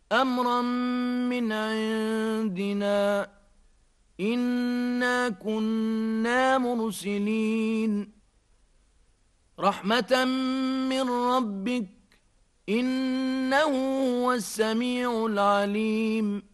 أمرا من عندنا إنا كنا مرسلين رحمة من ربك إنه هو السميع العليم